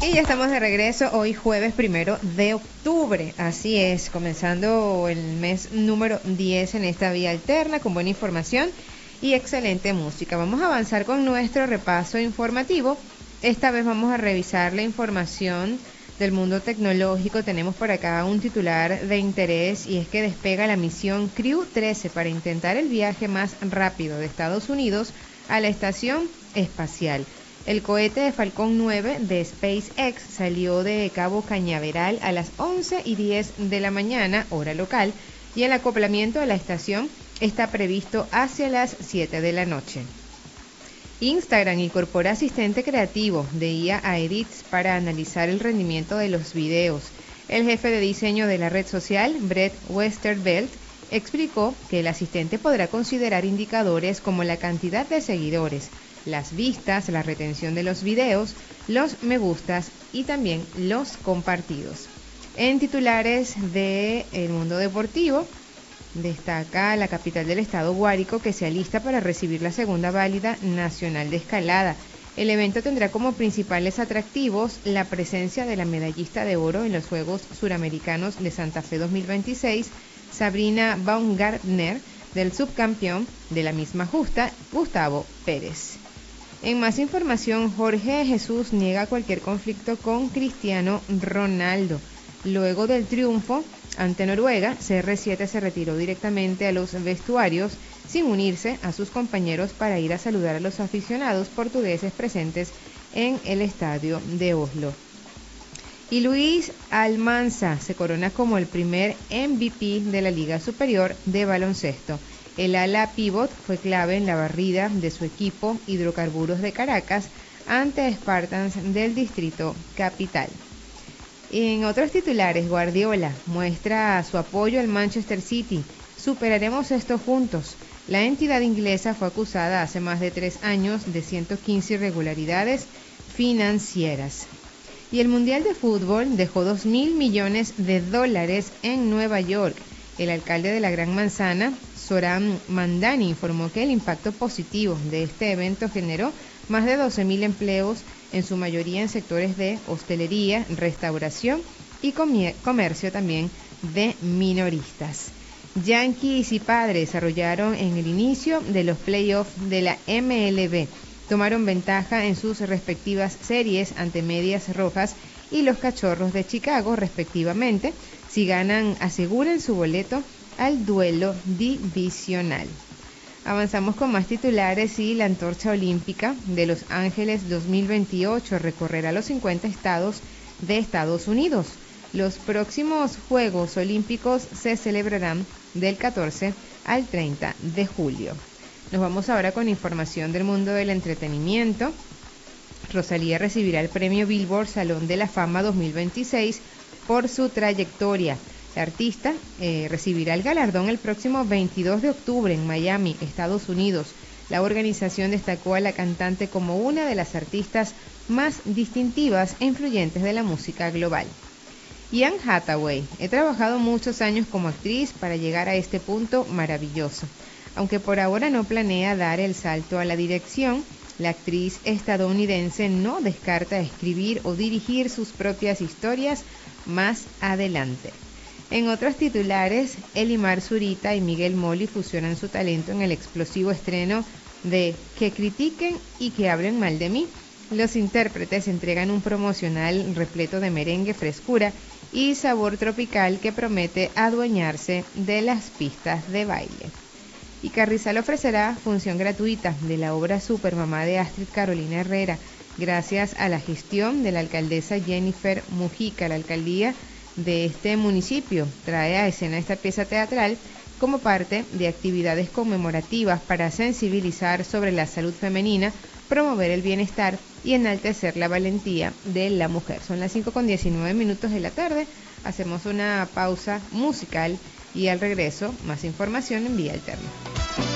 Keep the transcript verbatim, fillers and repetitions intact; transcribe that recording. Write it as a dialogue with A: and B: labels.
A: Y ya estamos de regreso hoy jueves primero de octubre, así es, comenzando el mes número diez en esta vía alterna con buena información y excelente música. Vamos a avanzar con nuestro repaso informativo. Esta vez vamos a revisar la información del mundo tecnológico. Tenemos por acá un titular de interés y es que despega la misión Crew trece para intentar el viaje más rápido de Estados Unidos a la estación espacial. El cohete de Falcon nueve de SpaceX salió de Cabo Cañaveral a las once y diez de la mañana, hora local, y el acoplamiento a la estación está previsto hacia las siete de la noche. Instagram incorpora asistente creativo de I A a Edits para analizar el rendimiento de los videos. El jefe de diseño de la red social, Brett Westervelt, explicó que el asistente podrá considerar indicadores como la cantidad de seguidores, las vistas, la retención de los videos, los me gustas y también los compartidos. En titulares del mundo deportivo, destaca la capital del estado Guárico que se alista para recibir la segunda válida nacional de escalada. El evento tendrá como principales atractivos la presencia de la medallista de oro en los Juegos Suramericanos de Santa Fe dos mil veintiséis, Sabrina Baumgartner, del subcampeón de la misma justa, Gustavo Pérez. En más información, Jorge Jesús niega cualquier conflicto con Cristiano Ronaldo. Luego del triunfo ante Noruega, C R siete se retiró directamente a los vestuarios sin unirse a sus compañeros para ir a saludar a los aficionados portugueses presentes en el estadio de Oslo. Y Luis Almanza se corona como el primer M V P de la Liga Superior de Baloncesto. El ala pívot fue clave en la barrida de su equipo Hidrocarburos de Caracas ante Spartans del Distrito Capital. En otros titulares, Guardiola muestra su apoyo al Manchester City. Superaremos esto juntos. La entidad inglesa fue acusada hace más de tres años de ciento quince irregularidades financieras. Y el Mundial de Fútbol dejó dos mil millones de dólares en Nueva York. El alcalde de la Gran Manzana, Zoran Mandani, informó que el impacto positivo de este evento generó más de doce mil empleos, en su mayoría en sectores de hostelería, restauración y comercio también de minoristas. Yankees y Padres desarrollaron en el inicio de los playoffs de la M L B. Tomaron ventaja en sus respectivas series ante Medias Rojas y los Cachorros de Chicago, respectivamente. Si ganan, aseguran su boleto al duelo divisional. Avanzamos con más titulares y la antorcha olímpica de Los Ángeles dos mil veintiocho recorrerá los cincuenta estados de Estados Unidos. Los próximos Juegos Olímpicos se celebrarán del catorce al treinta de julio. Nos vamos ahora con información del mundo del entretenimiento. Rosalía recibirá el premio Billboard Salón de la Fama dos mil veintiséis por su trayectoria. La artista eh, recibirá el galardón el próximo veintidós de octubre en Miami, Estados Unidos. La organización destacó a la cantante como una de las artistas más distintivas e influyentes de la música global. Y Anne Hathaway: he trabajado muchos años como actriz para llegar a este punto maravilloso. Aunque por ahora no planea dar el salto a la dirección, la actriz estadounidense no descarta escribir o dirigir sus propias historias más adelante. En otros titulares, Elimar Zurita y Miguel Moli fusionan su talento en el explosivo estreno de Que critiquen y que hablen mal de mí. Los intérpretes entregan un promocional repleto de merengue, frescura y sabor tropical que promete adueñarse de las pistas de baile. Y Carrizal ofrecerá función gratuita de la obra Supermamá de Astrid Carolina Herrera, gracias a la gestión de la alcaldesa Jennifer Mujica. La alcaldía de este municipio trae a escena esta pieza teatral como parte de actividades conmemorativas para sensibilizar sobre la salud femenina, promover el bienestar y enaltecer la valentía de la mujer. Son las cinco con diecinueve minutos de la tarde, hacemos una pausa musical y al regreso más información en Vía Alterna.